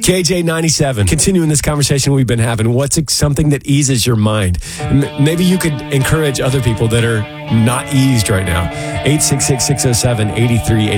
KJ97, continuing this conversation we've been having, what's something that eases your mind? Maybe you could encourage other people that are not eased right now. 866-607-8380.